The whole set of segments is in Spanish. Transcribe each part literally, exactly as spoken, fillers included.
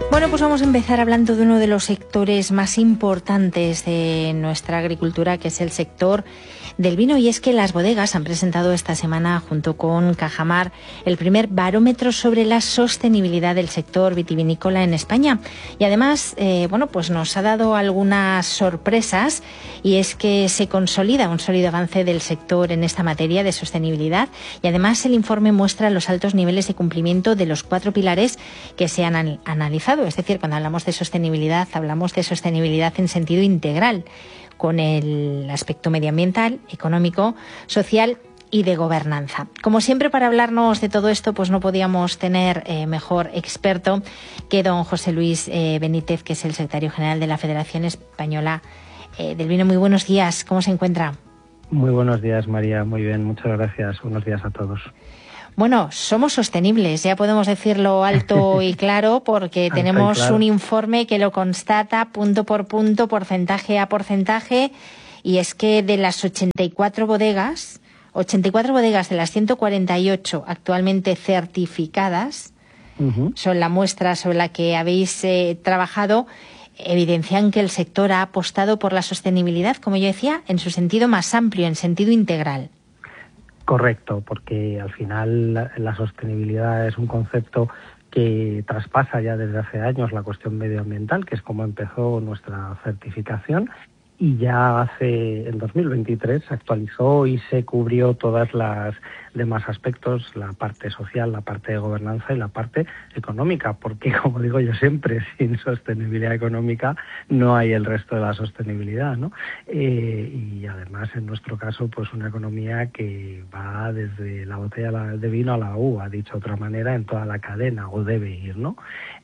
Bueno, pues vamos a empezar hablando de uno de los sectores más importantes de nuestra agricultura, que es el sector del vino. Y es que las bodegas han presentado esta semana, junto con Cajamar, el primer barómetro sobre la sostenibilidad del sector vitivinícola en España. Y además, eh, bueno, pues nos ha dado algunas sorpresas, y es que se consolida un sólido avance del sector en esta materia de sostenibilidad. Y además el informe muestra los altos niveles de cumplimiento de los cuatro pilares que se han an- analizado. Es decir, cuando hablamos de sostenibilidad, hablamos de sostenibilidad en sentido integral, con el aspecto medioambiental, económico, social y de gobernanza. Como siempre, para hablarnos de todo esto, pues no podíamos tener eh, mejor experto que don José Luis eh, Benítez, que es el secretario general de la Federación Española eh, del Vino. Muy buenos días, ¿cómo se encuentra? Muy buenos días, María. Muy bien, muchas gracias. Buenos días a todos. Bueno, somos sostenibles, ya podemos decirlo alto y claro, porque tenemos claro. un informe que lo constata punto por punto, porcentaje a porcentaje, y es que de las ochenta y cuatro bodegas, ochenta y cuatro bodegas de las ciento cuarenta y ocho actualmente certificadas, uh-huh. son la muestra sobre la que habéis eh, trabajado, evidencian que el sector ha apostado por la sostenibilidad, como yo decía, en su sentido más amplio, en sentido integral. Correcto, porque al final la, la sostenibilidad es un concepto que traspasa ya desde hace años la cuestión medioambiental, que es como empezó nuestra certificación, y ya hace, en dos mil veintitrés, se actualizó y se cubrió todas las demás aspectos, la parte social, la parte de gobernanza y la parte económica, porque, como digo yo siempre, sin sostenibilidad económica no hay el resto de la sostenibilidad, ¿no? Eh, y además, en nuestro caso, pues una economía que va desde la botella de vino a la uva, dicho de otra manera, en toda la cadena, o debe ir, ¿no?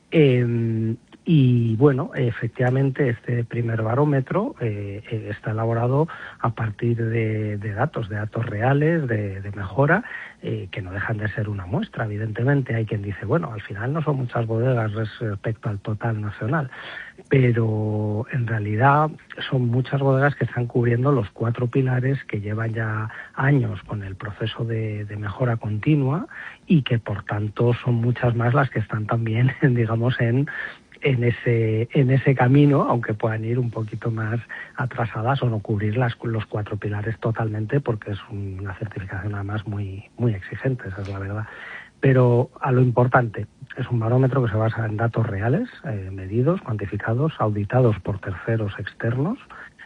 Eh, Y bueno, efectivamente este primer barómetro eh, está elaborado a partir de, de datos, de datos reales, de, de mejora, eh, que no dejan de ser una muestra. Evidentemente hay quien dice, bueno, al final no son muchas bodegas respecto al total nacional, pero en realidad son muchas bodegas que están cubriendo los cuatro pilares que llevan ya años con el proceso de, de mejora continua, y que por tanto son muchas más las que están también, digamos, en en ese en ese camino, aunque puedan ir un poquito más atrasadas o no cubrir las, los cuatro pilares totalmente, porque es una certificación además muy muy exigente, esa es la verdad. Pero a lo importante, es un barómetro que se basa en datos reales, eh, medidos, cuantificados, auditados por terceros externos,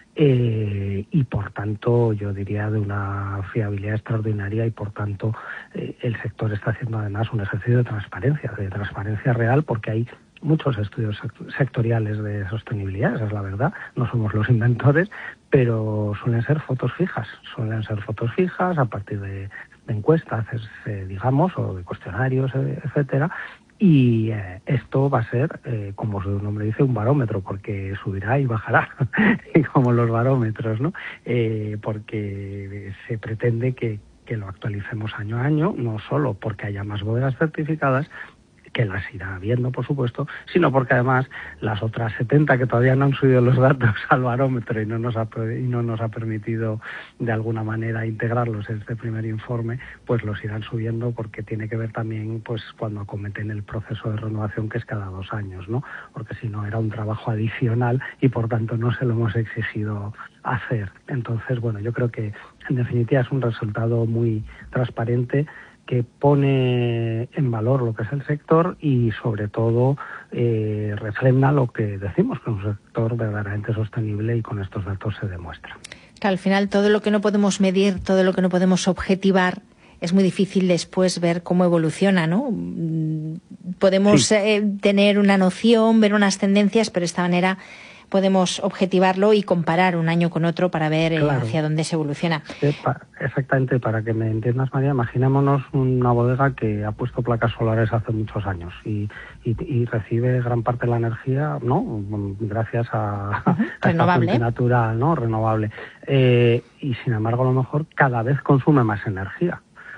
Eh, y por tanto yo diría de una fiabilidad extraordinaria, y por tanto eh, el sector está haciendo además un ejercicio de transparencia, de transparencia real, porque hay muchos estudios sectoriales de sostenibilidad, esa es la verdad, no somos los inventores, pero suelen ser fotos fijas, suelen ser fotos fijas a partir de, de encuestas, eh, digamos, o de cuestionarios, eh, etcétera. Y eh, esto va a ser, eh, como su nombre dice, un barómetro, porque subirá y bajará, como los barómetros, ¿no? Eh, porque se pretende que, que lo actualicemos año a año, no solo porque haya más bodegas certificadas, que las irá habiendo, por supuesto, sino porque además las otras setenta que todavía no han subido los datos al barómetro y no nos ha, y no nos ha permitido de alguna manera integrarlos en este primer informe, pues los irán subiendo, porque tiene que ver también pues cuando acometen el proceso de renovación, que es cada dos años, ¿no? Porque si no era un trabajo adicional y por tanto no se lo hemos exigido hacer. Entonces, bueno, yo creo que en definitiva es un resultado muy transparente, que pone en valor lo que es el sector y sobre todo eh, refrenda lo que decimos, que es un sector verdaderamente sostenible, y con estos datos se demuestra. Que al final todo lo que no podemos medir, todo lo que no podemos objetivar, es muy difícil después ver cómo evoluciona, ¿no? Podemos sí. eh, tener una noción, ver unas tendencias, pero de esta manera podemos objetivarlo y comparar un año con otro para ver eh, claro. hacia dónde se evoluciona. Exactamente, para que me entiendas, María, imaginémonos una bodega que ha puesto placas solares hace muchos años y, y, y recibe gran parte de la energía, ¿no? Gracias a, uh-huh. a esta fuente natural, ¿no? Renovable. Eh, y sin embargo, a lo mejor cada vez consume más energía.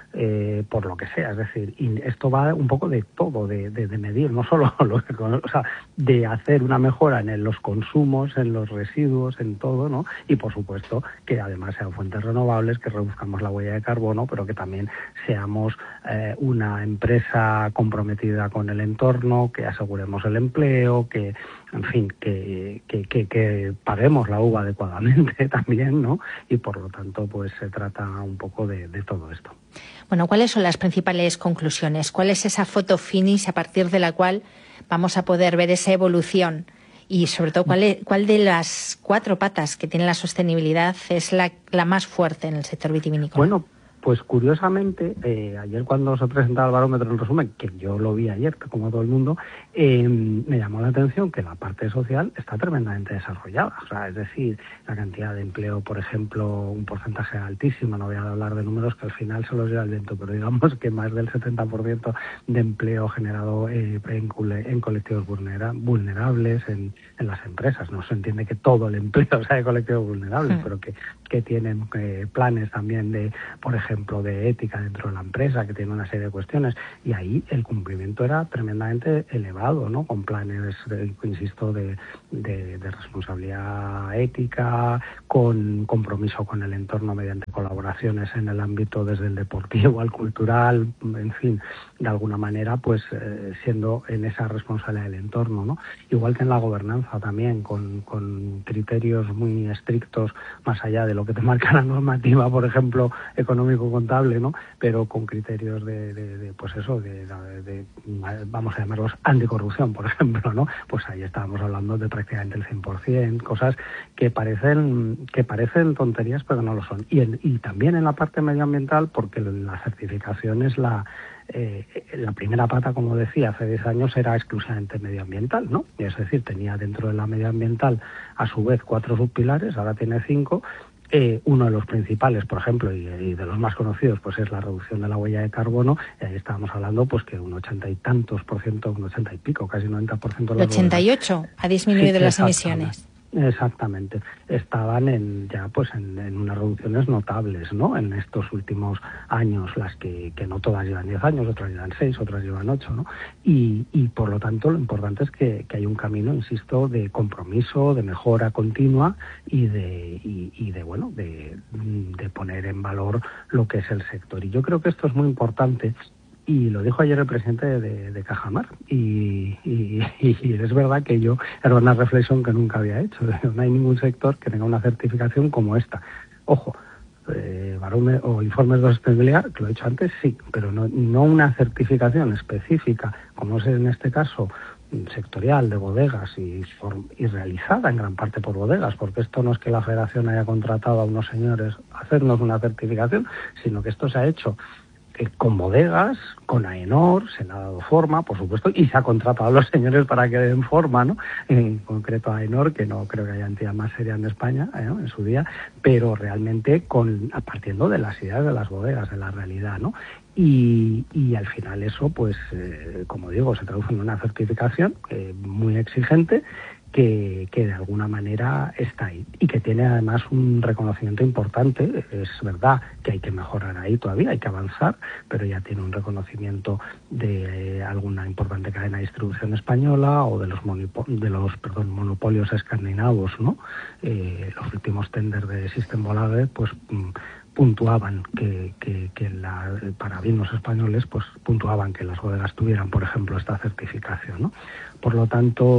eh, por lo que sea. Es decir, y esto va un poco de todo, de, de, de medir, no solo lo que, o sea, de hacer una mejora en los consumos, en los residuos, en todo, ¿no? Y por supuesto que además sean fuentes renovables, que reduzcamos la huella de carbono, pero que también seamos eh, una empresa comprometida con el entorno, que aseguremos el empleo, que, en fin, que, que, que, que paguemos la uva adecuadamente también, ¿no? Y por lo tanto, pues se trata un poco de, de todo esto. Bueno, ¿cuáles son las principales conclusiones? ¿Cuál es esa foto finish a partir de la cual vamos a poder ver esa evolución? Y sobre todo, ¿cuál, es, cuál de las cuatro patas que tiene la sostenibilidad es la, la más fuerte en el sector vitivinícola? Bueno, pues curiosamente, eh, ayer cuando se presentaba el barómetro en resumen, que yo lo vi ayer, como todo el mundo, eh, me llamó la atención que la parte social está tremendamente desarrollada. O sea, es decir, la cantidad de empleo, por ejemplo, un porcentaje altísimo, no voy a hablar de números que al final se los lleva el viento, pero digamos que más del setenta por ciento de empleo generado eh, en, en colectivos vulnera, vulnerables, en, en las empresas. No se entiende que todo el empleo sea de colectivos vulnerables, sí. pero que, que tienen eh, planes también de, por ejemplo, ejemplo de ética dentro de la empresa, que tiene una serie de cuestiones, y ahí el cumplimiento era tremendamente elevado, ¿no? Con planes, de, insisto, de, de, de responsabilidad ética, con compromiso con el entorno mediante colaboraciones en el ámbito desde el deportivo al cultural, en fin, de alguna manera, pues eh, siendo en esa responsabilidad del entorno, ¿no? Igual que en la gobernanza también, con, con criterios muy estrictos, más allá de lo que te marca la normativa, por ejemplo, económico contable, ¿no? Pero con criterios de, de, de pues eso, de, de, de, vamos a llamarlos anticorrupción, por ejemplo, ¿no? Pues ahí estábamos hablando de prácticamente el cien por ciento, cosas que parecen que parecen tonterías, pero no lo son. Y, en, y también en la parte medioambiental, porque la certificación es la Eh, la primera pata, como decía, hace diez años era exclusivamente medioambiental, ¿no? Es decir, tenía dentro de la medioambiental a su vez cuatro subpilares, ahora tiene cinco. Eh, uno de los principales, por ejemplo, y, y de los más conocidos, pues es la reducción de la huella de carbono. Y ahí estábamos hablando pues que un ochenta y tantos por ciento, un ochenta y pico, casi noventa por ciento de los ochenta y ocho ha disminuido sí, las emisiones. Exactamente. Estaban en ya pues en, en unas reducciones notables, ¿no? En estos últimos años, las que, que no todas llevan diez años, otras llevan seis, otras llevan ocho, ¿no? Y, y por lo tanto lo importante es que, que hay un camino, insisto, de compromiso, de mejora continua y de y, y de bueno, de, de poner en valor lo que es el sector. Y yo creo que esto es muy importante. Y lo dijo ayer el presidente de, de Cajamar. Y, y, y es verdad que yo era una reflexión que nunca había hecho. No hay ningún sector que tenga una certificación como esta. Ojo, eh, o informes de sostenibilidad, que lo he hecho antes, sí, pero no, no una certificación específica, como es en este caso sectorial de bodegas y, y realizada en gran parte por bodegas, porque esto no es que la Federación haya contratado a unos señores a hacernos una certificación, sino que esto se ha hecho con bodegas, con AENOR, se le ha dado forma, por supuesto, y se ha contratado a los señores para que den forma, ¿no? En concreto a AENOR, que no creo que haya entidad más seria en España, ¿eh? En su día, pero realmente con partiendo de las ideas de las bodegas, de la realidad, ¿no? Y, y al final eso, pues, eh, como digo, se traduce en una certificación eh, muy exigente, Que, que de alguna manera está ahí y que tiene además un reconocimiento importante. Es verdad que hay que mejorar ahí todavía, hay que avanzar, pero ya tiene un reconocimiento de eh, alguna importante cadena de distribución española o de los monopo- de los perdón, monopolios escandinavos, ¿no? Eh, los últimos tenders de Systembolaget, pues mm, puntuaban que, que, que la, para vinos españoles, pues puntuaban que las bodegas tuvieran, por ejemplo, esta certificación, ¿no? Por lo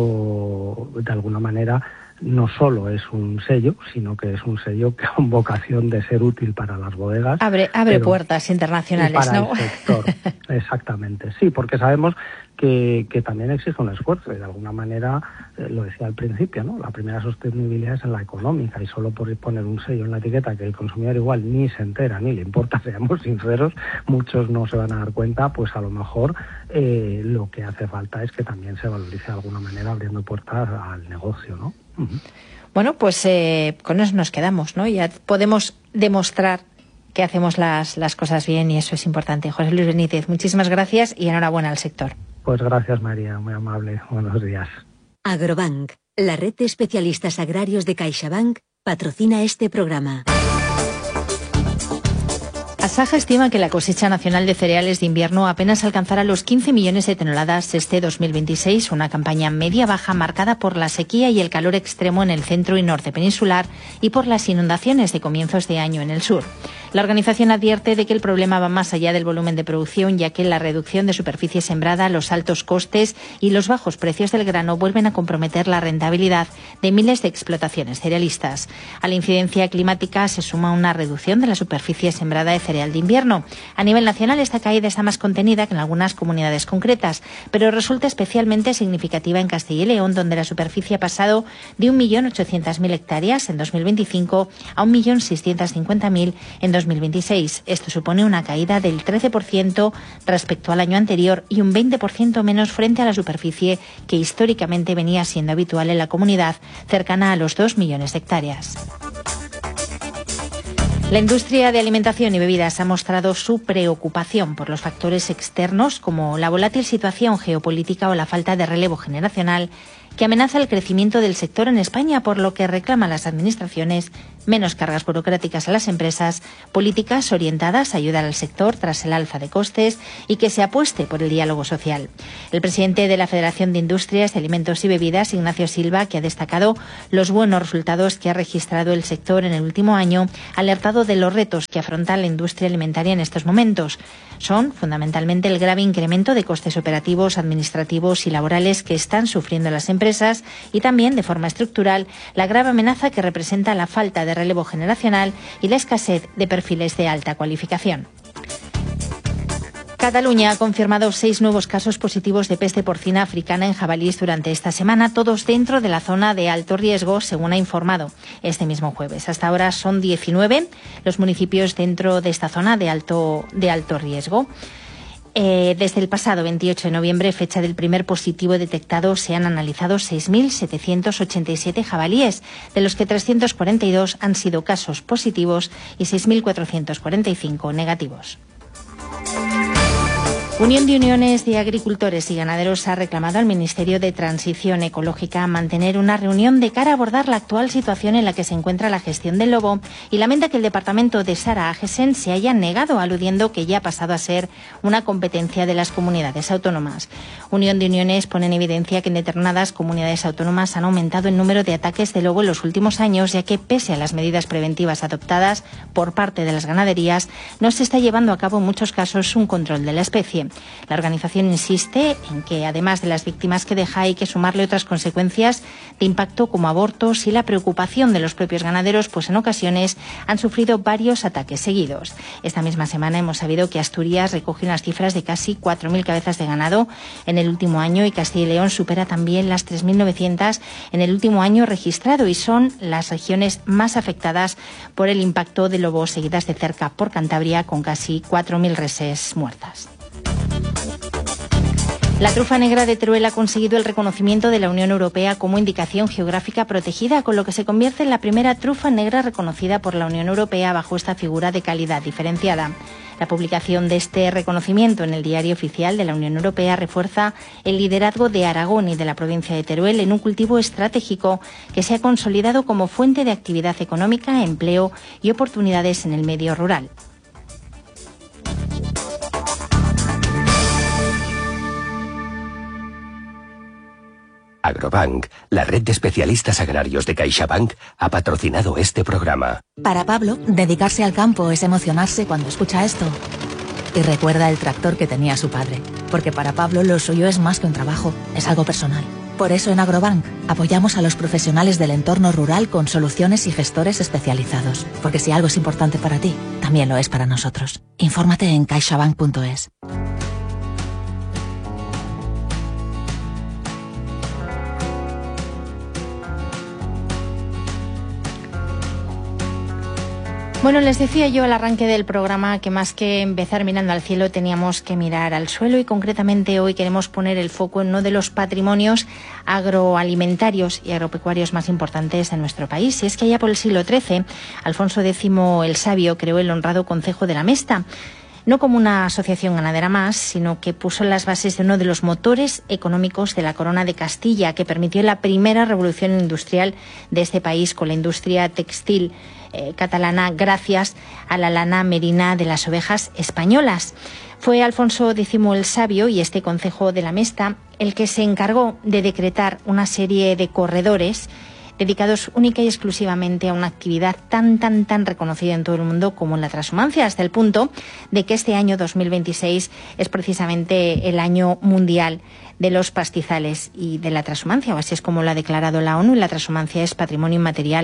tanto, de alguna manera, no solo es un sello, sino que es un sello que con vocación de ser útil para las bodegas. Abre, abre puertas internacionales, para ¿no? El sector, exactamente. Sí, porque sabemos que, que también exige un esfuerzo y de alguna manera, eh, lo decía al principio, ¿no? La primera sostenibilidad es en la económica y solo por poner un sello en la etiqueta que el consumidor igual ni se entera ni le importa, seamos sinceros, muchos no se van a dar cuenta, pues a lo mejor eh, lo que hace falta es que también se valorice de alguna manera abriendo puertas al negocio, ¿no? Uh-huh. Bueno, pues eh, con eso nos quedamos, ¿no? Ya podemos demostrar que hacemos las, las cosas bien y eso es importante. José Luis Benítez, muchísimas gracias y enhorabuena al sector. Pues gracias, María, muy amable. Buenos días. Agrobank, la red de especialistas agrarios de CaixaBank, patrocina este programa. Ha Saja estima que la cosecha nacional de cereales de invierno apenas alcanzará los quince millones de toneladas este dos mil veintiséis, una campaña media-baja marcada por la sequía y el calor extremo en el centro y norte peninsular y por las inundaciones de comienzos de año en el sur. La organización advierte de que el problema va más allá del volumen de producción, ya que la reducción de superficie sembrada, los altos costes y los bajos precios del grano vuelven a comprometer la rentabilidad de miles de explotaciones cerealistas. A la incidencia climática se suma una reducción de la superficie sembrada de cereal de invierno. A nivel nacional, esta caída está más contenida que en algunas comunidades concretas, pero resulta especialmente significativa en Castilla y León, donde la superficie ha pasado de un millón ochocientas mil hectáreas en dos mil veinticinco a un millón seiscientos cincuenta mil en dos mil veintiséis. Esto supone una caída del trece por ciento respecto al año anterior y un veinte por ciento menos frente a la superficie que históricamente venía siendo habitual en la comunidad, cercana a los dos millones de hectáreas. La industria de alimentación y bebidas ha mostrado su preocupación por los factores externos como la volátil situación geopolítica o la falta de relevo generacional que amenaza el crecimiento del sector en España, por lo que reclaman las administraciones menos cargas burocráticas a las empresas, políticas orientadas a ayudar al sector tras el alza de costes y que se apueste por el diálogo social. El presidente de la Federación de Industrias de Alimentos y Bebidas, Ignacio Silva, que ha destacado los buenos resultados que ha registrado el sector en el último año, ha alertado de los retos que afronta la industria alimentaria en estos momentos. Son fundamentalmente el grave incremento de costes operativos, administrativos y laborales que están sufriendo las empresas y también, de forma estructural, la grave amenaza que representa la falta de relevo generacional y la escasez de perfiles de alta cualificación. Cataluña ha confirmado seis nuevos casos positivos de peste porcina africana en jabalíes durante esta semana, todos dentro de la zona de alto riesgo, según ha informado este mismo jueves. Hasta ahora son diecinueve los municipios dentro de esta zona de alto, de alto riesgo. Eh, desde el pasado veintiocho de noviembre, fecha del primer positivo detectado, se han analizado seis mil setecientos ochenta y siete jabalíes, de los que trescientos cuarenta y dos han sido casos positivos y seis mil cuatrocientos cuarenta y cinco negativos. Unión de Uniones de Agricultores y Ganaderos ha reclamado al Ministerio de Transición Ecológica mantener una reunión de cara a abordar la actual situación en la que se encuentra la gestión del lobo y lamenta que el departamento de Sara Agesen se haya negado, aludiendo que ya ha pasado a ser una competencia de las comunidades autónomas. Unión de Uniones pone en evidencia que en determinadas comunidades autónomas han aumentado el número de ataques de lobo en los últimos años, ya que pese a las medidas preventivas adoptadas por parte de las ganaderías, no se está llevando a cabo en muchos casos un control de la especie. La organización insiste en que, además de las víctimas que deja, hay que sumarle otras consecuencias de impacto como abortos y la preocupación de los propios ganaderos, pues en ocasiones han sufrido varios ataques seguidos. Esta misma semana hemos sabido que Asturias recoge unas cifras de casi cuatro mil cabezas de ganado en el último año y Castilla y León supera también las tres mil novecientas en el último año registrado, y son las regiones más afectadas por el impacto de lobo, seguidas de cerca por Cantabria, con casi cuatro mil reses muertas. La trufa negra de Teruel ha conseguido el reconocimiento de la Unión Europea como indicación geográfica protegida, con lo que se convierte en la primera trufa negra reconocida por la Unión Europea bajo esta figura de calidad diferenciada. La publicación de este reconocimiento en el Diario Oficial de la Unión Europea refuerza el liderazgo de Aragón y de la provincia de Teruel en un cultivo estratégico que se ha consolidado como fuente de actividad económica, empleo y oportunidades en el medio rural. Agrobank, la red de especialistas agrarios de CaixaBank, ha patrocinado este programa. Para Pablo, dedicarse al campo es emocionarse cuando escucha esto. Y recuerda el tractor que tenía su padre. Porque para Pablo lo suyo es más que un trabajo, es algo personal. Por eso en Agrobank apoyamos a los profesionales del entorno rural con soluciones y gestores especializados. Porque si algo es importante para ti, también lo es para nosotros. Infórmate en caixabank punto es. Bueno, les decía yo al arranque del programa que más que empezar mirando al cielo teníamos que mirar al suelo, y concretamente hoy queremos poner el foco en uno de los patrimonios agroalimentarios y agropecuarios más importantes de nuestro país. Y es que allá por el siglo trece, Alfonso X el Sabio creó el honrado concejo de la Mesta. no como una asociación ganadera más, sino que puso las bases de uno de los motores económicos de la Corona de Castilla, que permitió la primera revolución industrial de este país con la industria textil eh, catalana, gracias a la lana merina de las ovejas españolas. Fue Alfonso X el Sabio y este concejo de la Mesta el que se encargó de decretar una serie de corredores dedicados única y exclusivamente a una actividad tan, tan, tan reconocida en todo el mundo como la trashumancia, hasta el punto de que este año dos mil veintiséis es precisamente el año mundial de los pastizales y de la trashumancia, o así es como lo ha declarado la ONU, y la trashumancia es patrimonio inmaterial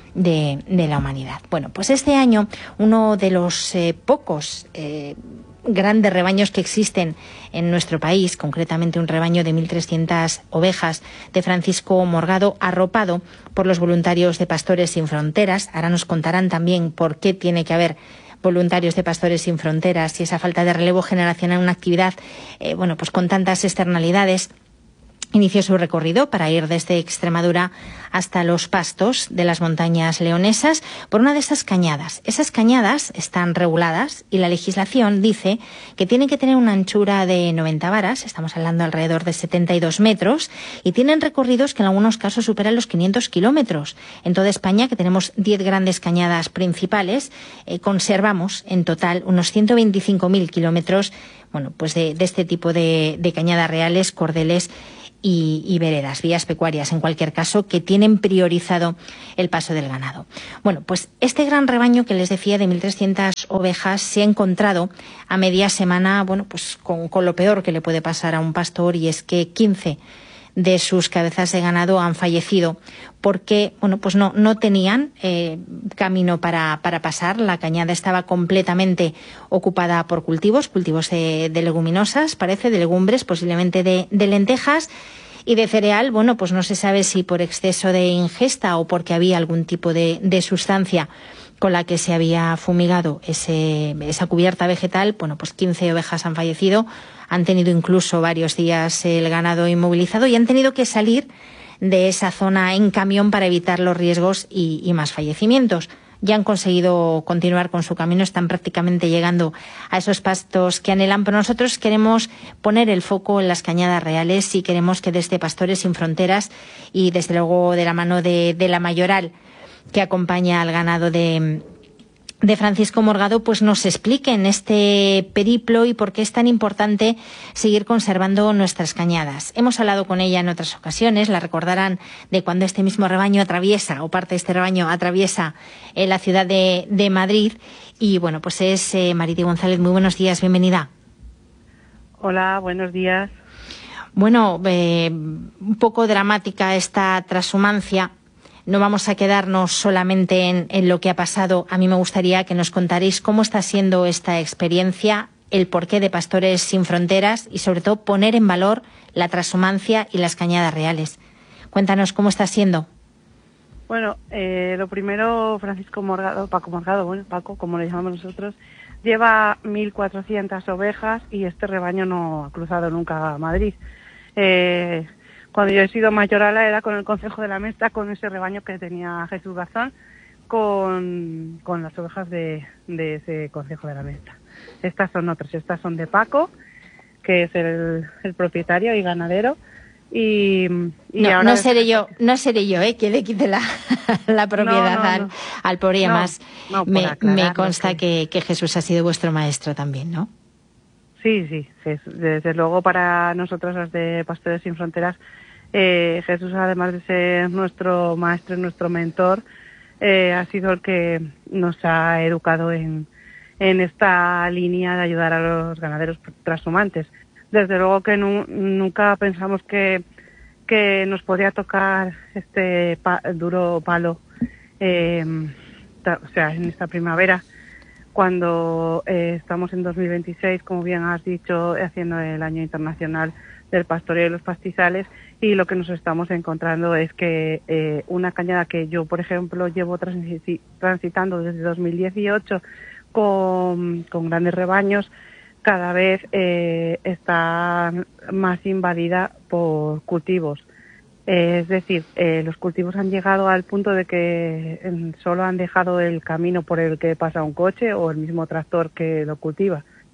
de, de la humanidad. Bueno, pues este año uno de los eh, pocos eh, grandes rebaños que existen en nuestro país, concretamente un rebaño de mil trescientas ovejas de Francisco Morgado, arropado por los voluntarios de Pastores Sin Fronteras. Ahora nos contarán también por qué tiene que haber voluntarios de Pastores Sin Fronteras y esa falta de relevo generacional en una actividad eh, bueno, pues con tantas externalidades. Inició su recorrido para ir desde Extremadura hasta los pastos de las montañas leonesas por una de esas cañadas. Esas cañadas están reguladas y la legislación dice que tienen que tener una anchura de noventa varas, estamos hablando alrededor de setenta y dos metros, y tienen recorridos que en algunos casos superan los quinientos kilómetros. En toda España, que tenemos diez grandes cañadas principales, eh, conservamos en total unos ciento veinticinco mil kilómetros bueno, pues de, de este tipo de, de cañadas reales, cordeles Y, y veredas, vías pecuarias, en cualquier caso, que tienen priorizado el paso del ganado. Bueno, pues este gran rebaño que les decía de mil trescientas ovejas se ha encontrado a media semana, bueno, pues con, con lo peor que le puede pasar a un pastor, y es que quince de sus cabezas de ganado han fallecido porque, bueno, pues no, no tenían eh, camino para, para pasar. La cañada estaba completamente ocupada por cultivos, cultivos de, de leguminosas, parece, de legumbres, posiblemente de, de lentejas y de cereal. Bueno, pues no se sabe si por exceso de ingesta o porque había algún tipo de, de sustancia con la que se había fumigado ese, esa cubierta vegetal. Bueno, pues quince ovejas han fallecido, han tenido incluso varios días el ganado inmovilizado y han tenido que salir de esa zona en camión para evitar los riesgos y, y más fallecimientos. Ya han conseguido continuar con su camino, están prácticamente llegando a esos pastos que anhelan, pero nosotros queremos poner el foco en las cañadas reales y queremos que desde Pastores Sin Fronteras y desde luego de la mano de, de la mayoral que acompaña al ganado de, de Francisco Morgado, pues nos expliquen este periplo y por qué es tan importante seguir conservando nuestras cañadas. Hemos hablado con ella en otras ocasiones, la recordarán de cuando este mismo rebaño atraviesa, o parte de este rebaño atraviesa eh, la ciudad de, de Madrid. Y bueno, pues es eh, Mariti González. Muy buenos días, bienvenida. Hola, buenos días. Bueno, eh, un poco dramática esta trashumancia. No vamos a quedarnos solamente en, en lo que ha pasado. A mí me gustaría que nos contaréis cómo está siendo esta experiencia, el porqué de Pastores Sin Fronteras y, sobre todo, poner en valor la trashumancia y las cañadas reales. Cuéntanos cómo está siendo. Bueno, eh, lo primero, Francisco Morgado, Paco Morgado, bueno, Paco, como le llamamos nosotros, lleva mil cuatrocientas ovejas y este rebaño no ha cruzado nunca a Madrid. Eh... Cuando yo he sido mayorala era con el Concejo de la Mesta, con ese rebaño que tenía Jesús Garzón, con, con las ovejas de, de ese Concejo de la Mesta. Estas son otras, estas son de Paco, que es el, el propietario y ganadero. Y, y no, ahora no seré yo, no seré yo, ¿eh? Que le quite la, la propiedad no, no, al, no. al pobre. No, más no, me, me consta que... que, que Jesús ha sido vuestro maestro también, ¿no? Sí, sí, desde luego para nosotros los de Pastores Sin Fronteras, eh, Jesús, además de ser nuestro maestro y nuestro mentor, eh, ha sido el que nos ha educado en, en esta línea de ayudar a los ganaderos trashumantes. Desde luego que nu, nunca pensamos que, que nos podía tocar este pa, duro palo, eh, ta, o sea, en esta primavera, cuando eh, estamos en dos mil veintiséis, como bien has dicho, haciendo el Año Internacional del Pastoreo y los Pastizales, y lo que nos estamos encontrando es que eh, una cañada que yo, por ejemplo, llevo transitando desde dos mil dieciocho con, con grandes rebaños, cada vez eh, está más invadida por cultivos. Eh, es decir, eh, los cultivos han llegado al punto de que eh, solo han dejado el camino por el que pasa un coche o el mismo tractor que lo cultiva.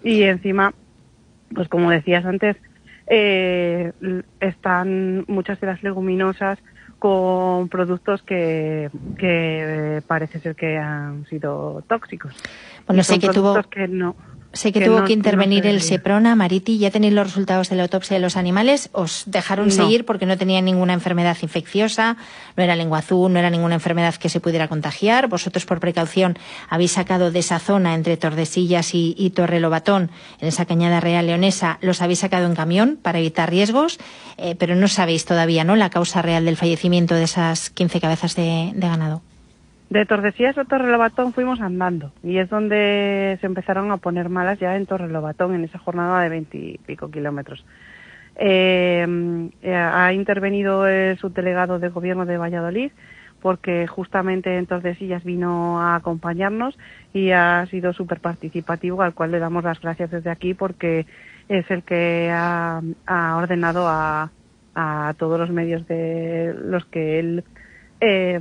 Y encima, pues como decías antes, eh, están muchas de las leguminosas con productos que, que parece ser que han sido tóxicos. Bueno, sé que tuvo... que no... Sé que, que tuvo no, que intervenir no el Seprona. Mariti, ¿ya tenéis los resultados de la autopsia de los animales? ¿Os dejaron no. seguir porque no tenían ninguna enfermedad infecciosa? ¿No era lengua azul? ¿No era ninguna enfermedad que se pudiera contagiar? ¿Vosotros, por precaución, habéis sacado de esa zona entre Tordesillas y, y Torrelobatón, en esa cañada real leonesa, los habéis sacado en camión para evitar riesgos? Eh, pero no sabéis todavía, ¿no?, la causa real del fallecimiento de esas quince cabezas de, de ganado. De Tordesillas a Torrelobatón fuimos andando y es donde se empezaron a poner malas ya en Torrelobatón, en esa jornada de veintipico kilómetros. Eh, ha intervenido el subdelegado de Gobierno de Valladolid porque justamente en Tordesillas vino a acompañarnos y ha sido súper participativo, al cual le damos las gracias desde aquí porque es el que ha, ha ordenado a, a todos los medios de los que él... Eh,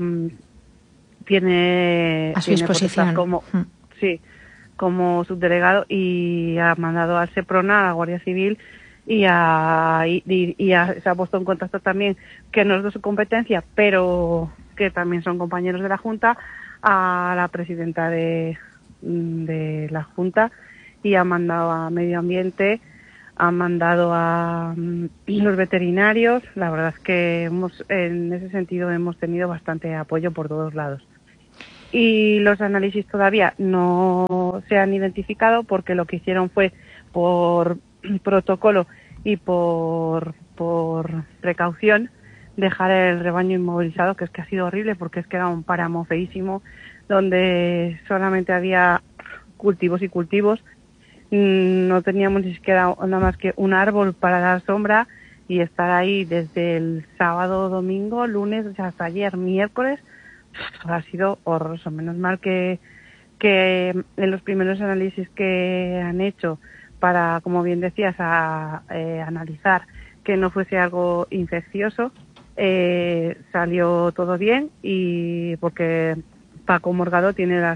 tiene a su tiene disposición como mm. sí como subdelegado y ha mandado al Seprona, a la Guardia Civil y, a, y, y a, se ha puesto en contacto también, que no es de su competencia pero que también son compañeros de la Junta, a la presidenta de, de la Junta y ha mandado a Medio Ambiente, ha mandado a um, los veterinarios. La verdad es que hemos, en ese sentido hemos tenido bastante apoyo por todos lados. Y los análisis todavía no se han identificado porque lo que hicieron fue por protocolo y por, por precaución dejar el rebaño inmovilizado, que es que ha sido horrible porque es que era un páramo feísimo donde solamente había cultivos y cultivos. No teníamos ni siquiera nada más que un árbol para dar sombra y estar ahí desde el sábado, domingo, lunes hasta ayer, miércoles, ha sido horroroso. Menos mal que, que en los primeros análisis que han hecho para, como bien decías, a, eh, analizar que no fuese algo infeccioso, eh, salió todo bien y porque Paco Morgado tiene las,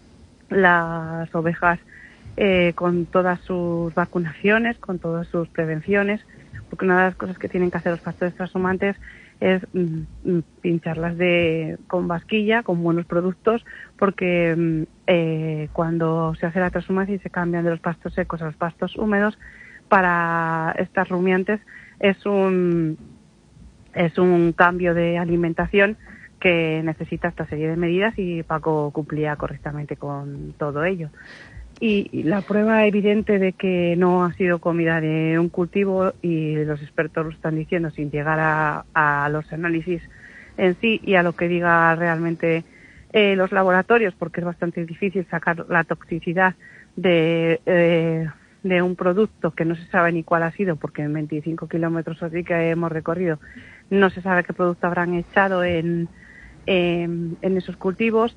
las ovejas Eh, con todas sus vacunaciones, con todas sus prevenciones, porque una de las cosas que tienen que hacer los pastores trashumantes es mm, pincharlas de con vasquilla, con buenos productos, porque mm, eh, cuando se hace la transhumancia y se cambian de los pastos secos a los pastos húmedos, para estas rumiantes es un es un cambio de alimentación que necesita esta serie de medidas y Paco cumplía correctamente con todo ello. Y la prueba evidente de que no ha sido comida de un cultivo, y los expertos lo están diciendo sin llegar a, a los análisis en sí y a lo que diga realmente eh, los laboratorios, porque es bastante difícil sacar la toxicidad de, eh, de un producto que no se sabe ni cuál ha sido, porque en veinticinco kilómetros así que hemos recorrido no se sabe qué producto habrán echado en, en, en esos cultivos,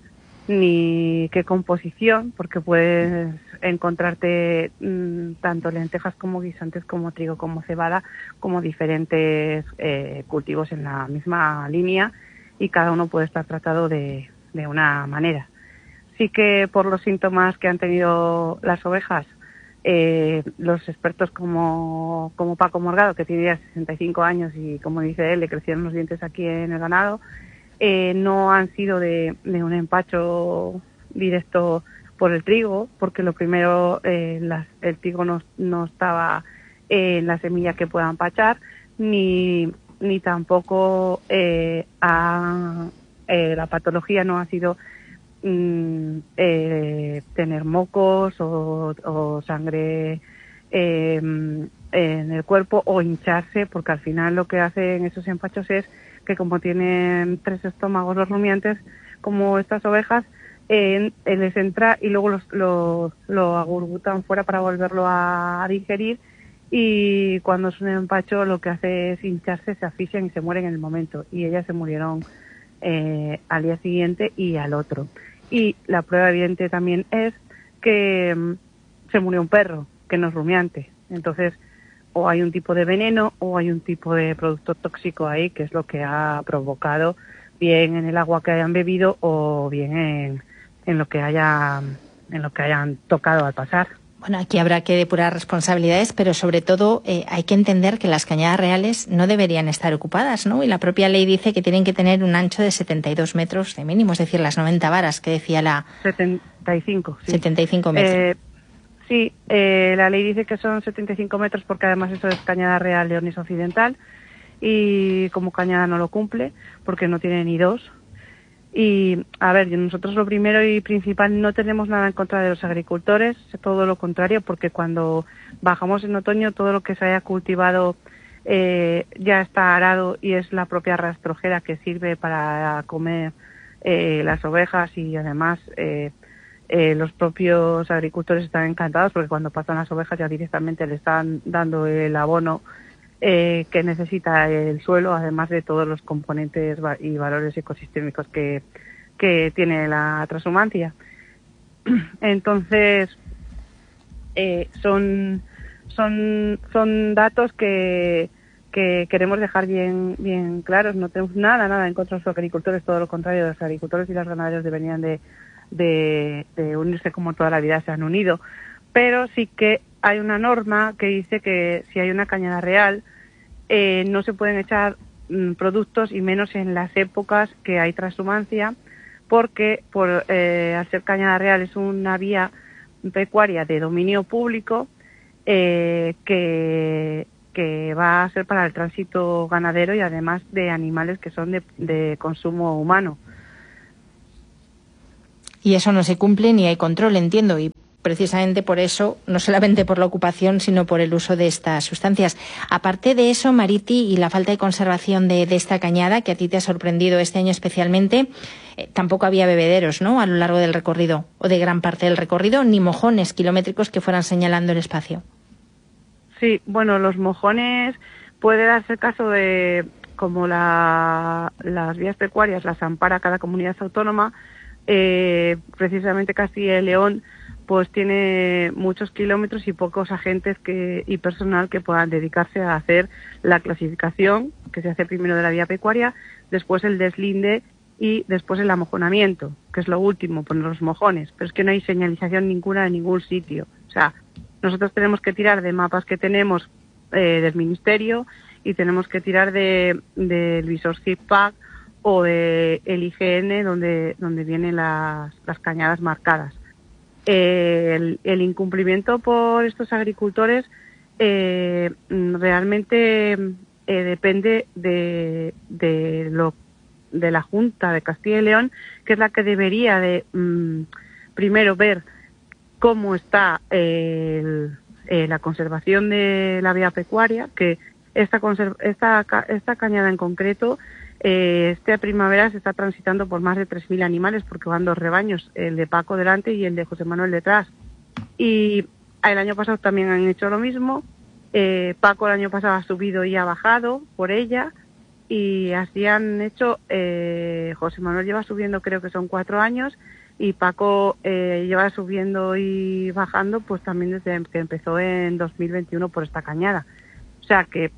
ni qué composición, porque puedes encontrarte mmm, tanto lentejas como guisantes, como trigo, como cebada, como diferentes eh, cultivos en la misma línea y cada uno puede estar tratado de, de una manera. Sí que por los síntomas que han tenido las ovejas, eh, los expertos como, como Paco Morgado, que tiene ya sesenta y cinco años y como dice él, le crecieron los dientes aquí en el ganado, Eh, no han sido de, de un empacho directo por el trigo, porque lo primero, eh, las, el trigo no, no estaba eh, en la semilla que pueda empachar, ni, ni tampoco eh, ha, eh, la patología no ha sido mm, eh, tener mocos o, o sangre eh, en el cuerpo o hincharse, porque al final lo que hacen esos empachos es que como tienen tres estómagos los rumiantes, como estas ovejas, eh, les entra y luego los, lo, lo agurgutan fuera para volverlo a digerir, y cuando es un empacho lo que hace es hincharse, se asfixian y se mueren en el momento, y ellas se murieron eh, al día siguiente y al otro. Y la prueba evidente también es que um, se murió un perro, que no es rumiante. Entonces, o hay un tipo de veneno o hay un tipo de producto tóxico ahí, que es lo que ha provocado, bien en el agua que hayan bebido o bien en, en lo que haya, en lo que hayan tocado al pasar. Bueno, aquí habrá que depurar responsabilidades, pero sobre todo eh, hay que entender que las cañadas reales no deberían estar ocupadas, ¿no? Y la propia ley dice que tienen que tener un ancho de setenta y dos metros de mínimo, es decir, las noventa varas que decía la... setenta y cinco, sí. setenta y cinco metros. Eh, sí, eh, la ley dice que son setenta y cinco metros porque además eso es cañada real Leonis Occidental y como cañada no lo cumple porque no tiene ni dos. Y, a ver, nosotros lo primero y principal, no tenemos nada en contra de los agricultores, todo lo contrario, porque cuando bajamos en otoño todo lo que se haya cultivado eh, ya está arado y es la propia rastrojera que sirve para comer eh, las ovejas y además eh, eh, los propios agricultores están encantados porque cuando pasan las ovejas ya directamente le están dando el abono Eh, que necesita el suelo, además de todos los componentes y valores ecosistémicos que, que tiene la transhumancia. Entonces, eh, son, son, son datos que, que queremos dejar bien, bien claros. No tenemos nada, nada en contra de los agricultores, todo lo contrario, los agricultores y los ganaderos deberían de, de, de unirse como toda la vida se han unido. Pero sí que hay una norma que dice que si hay una cañada real, eh, no se pueden echar mm, productos y menos en las épocas que hay transhumancia, porque por eh, al ser cañada real es una vía pecuaria de dominio público eh, que, que va a ser para el tránsito ganadero y además de animales que son de, de consumo humano. Y eso no se cumple ni hay control, entiendo, y precisamente por eso, no solamente por la ocupación, sino por el uso de estas sustancias. Aparte de eso, Mariti, y la falta de conservación de, de esta cañada, que a ti te ha sorprendido este año especialmente, eh, tampoco había bebederos, ¿no?, a lo largo del recorrido, o de gran parte del recorrido, ni mojones kilométricos que fueran señalando el espacio. Sí, bueno, los mojones puede darse el caso de, como la, las vías pecuarias las ampara cada comunidad autónoma, eh, precisamente Castilla y León pues tiene muchos kilómetros y pocos agentes que, y personal que puedan dedicarse a hacer la clasificación, que se hace primero de la vía pecuaria, después el deslinde y después el amojonamiento, que es lo último, poner los mojones. Pero es que no hay señalización ninguna en ningún sitio. O sea, nosotros tenemos que tirar de mapas que tenemos eh, del Ministerio y tenemos que tirar de del visor ZipPack o de el I G N, donde, donde vienen las, las cañadas marcadas. Eh, el, el incumplimiento por estos agricultores eh, realmente eh, depende de, de, lo, de la Junta de Castilla y León, que es la que debería de mm, primero ver cómo está eh, el, eh, la conservación de la vía pecuaria, que esta, conserv- esta, esta cañada en concreto Eh, esta primavera se está transitando por más de tres mil animales porque van dos rebaños, el de Paco delante y el de José Manuel detrás. Y el año pasado también han hecho lo mismo. Eh, Paco el año pasado ha subido y ha bajado por ella y así han hecho. Eh, José Manuel lleva subiendo, creo que son cuatro años, y Paco eh, lleva subiendo y bajando pues también desde que empezó en dos mil veintiuno por esta cañada. O sea que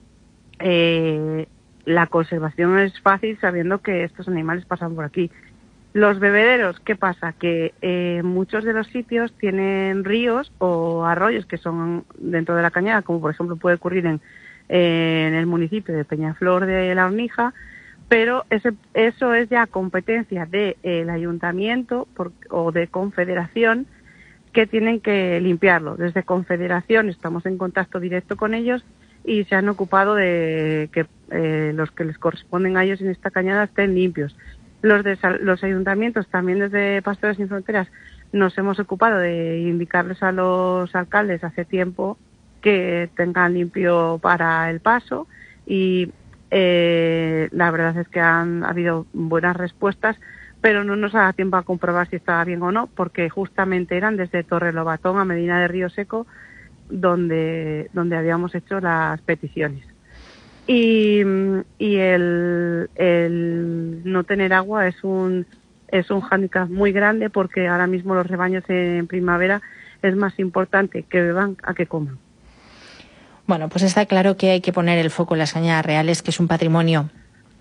eh, la conservación es fácil sabiendo que estos animales pasan por aquí. Los bebederos, ¿qué pasa? Que eh, muchos de los sitios tienen ríos o arroyos que son dentro de la cañada, como por ejemplo puede ocurrir en, eh, en el municipio de Peñaflor de la Hornija, pero ese, eso es ya competencia del de, ayuntamiento por, o de Confederación, que tienen que limpiarlo. Desde Confederación estamos en contacto directo con ellos y se han ocupado de que eh, los que les corresponden a ellos en esta cañada estén limpios. Los de los ayuntamientos, también desde Pastores Sin Fronteras, nos hemos ocupado de indicarles a los alcaldes hace tiempo que tengan limpio para el paso y eh, la verdad es que han habido buenas respuestas, pero no nos da tiempo a comprobar si estaba bien o no, porque justamente eran desde Torrelobatón a Medina de Río Seco donde donde habíamos hecho las peticiones. Y, y el, el no tener agua es un es un hándicap muy grande porque ahora mismo los rebaños en primavera es más importante que beban a que coman. Bueno, pues está claro que hay que poner el foco en las cañadas reales, que es un patrimonio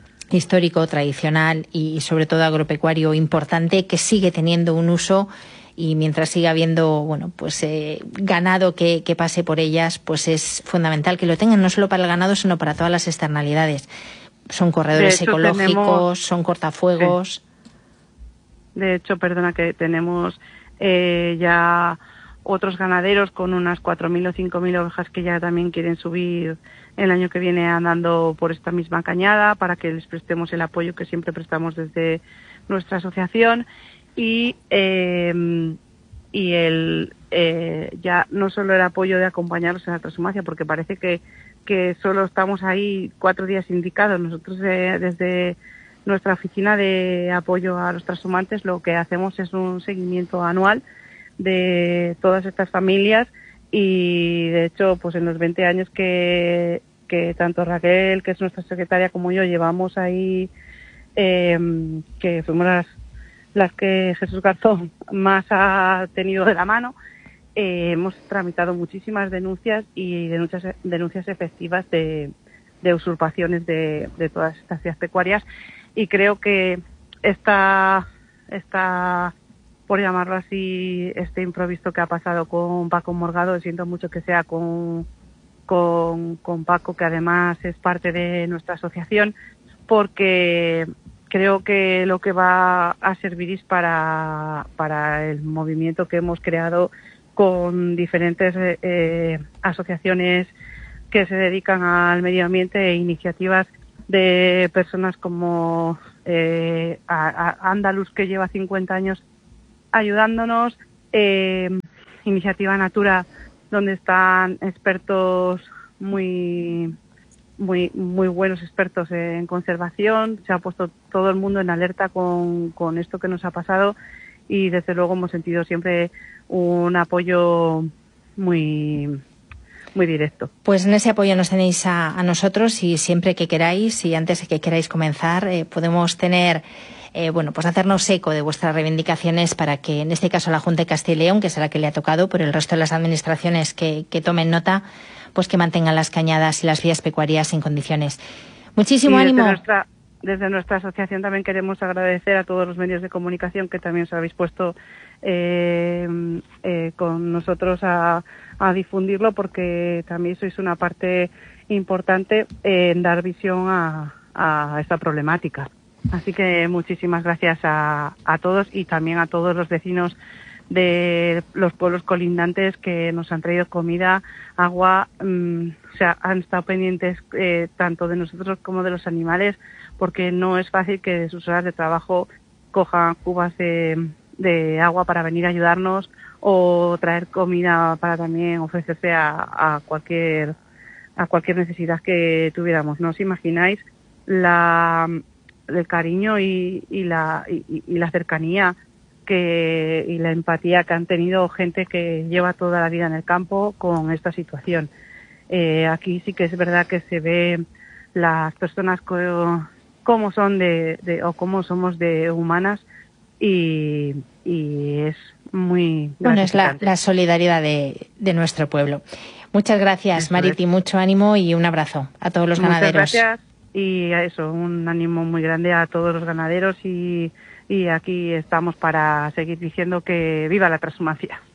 histórico, tradicional y sobre todo agropecuario importante que sigue teniendo un uso y mientras siga habiendo, bueno, pues eh, ganado que, que pase por ellas, pues es fundamental que lo tengan, no solo para el ganado, sino para todas las externalidades. Son corredores hecho, ecológicos, tenemos... son cortafuegos. Sí. De hecho, perdona, que tenemos eh, ya otros ganaderos con unas cuatro mil o cinco mil ovejas que ya también quieren subir el año que viene andando por esta misma cañada para que les prestemos el apoyo que siempre prestamos desde nuestra asociación. Y eh, y el eh, ya no solo el apoyo de acompañarlos en la transhumancia, porque parece que, que solo estamos ahí cuatro días indicados. Nosotros eh, desde nuestra oficina de apoyo a los transhumantes lo que hacemos es un seguimiento anual de todas estas familias y de hecho pues en los veinte años que, que tanto Raquel, que es nuestra secretaria, como yo llevamos ahí, eh, que fuimos las las que Jesús Garzón más ha tenido de la mano, eh, hemos tramitado muchísimas denuncias y denuncias, denuncias efectivas de, de usurpaciones de, de todas estas ciudades pecuarias, y creo que esta, esta, por llamarlo así, este improviso que ha pasado con Paco Morgado, siento mucho que sea con, con, con Paco, que además es parte de nuestra asociación, porque creo que lo que va a servir es para, para el movimiento que hemos creado con diferentes eh, asociaciones que se dedican al medio ambiente e iniciativas de personas como eh, a, a Andaluz, que lleva cincuenta años ayudándonos, eh, Iniciativa Natura, donde están expertos muy muy muy buenos expertos en conservación. Se ha puesto todo el mundo en alerta con, con esto que nos ha pasado y desde luego hemos sentido siempre un apoyo muy muy directo. Pues en ese apoyo nos tenéis a, a nosotros, y siempre que queráis y antes de que queráis comenzar eh, podemos tener eh, bueno, pues hacernos eco de vuestras reivindicaciones para que en este caso la Junta de Castilla y León, que será la que le ha tocado, pero el resto de las administraciones que, que tomen nota, pues que mantengan las cañadas y las vías pecuarias en condiciones. Muchísimo y desde ánimo. Nuestra, desde nuestra asociación también queremos agradecer a todos los medios de comunicación que también os habéis puesto eh, eh, con nosotros a, a difundirlo, porque también sois una parte importante en dar visión a, a esta problemática. Así que muchísimas gracias a, a todos y también a todos los vecinos de los pueblos colindantes que nos han traído comida, agua, mmm, o sea, han estado pendientes eh, tanto de nosotros como de los animales, porque no es fácil que de sus horas de trabajo cojan cubas de, de agua para venir a ayudarnos o traer comida para también ofrecerse a, a cualquier a cualquier necesidad que tuviéramos. No os imagináis la el cariño y, y la y, y la cercanía que y la empatía que han tenido gente que lleva toda la vida en el campo con esta situación. Eh, aquí sí que es verdad que se ve las personas co, cómo son de, de o cómo somos de humanas y, y es muy bueno, es la, la solidaridad de, de nuestro pueblo. Muchas gracias, Mariti, mucho ánimo y un abrazo a todos los Muchas ganaderos. Gracias y a eso, un ánimo muy grande a todos los ganaderos y Y aquí estamos para seguir diciendo que viva la transhumancia.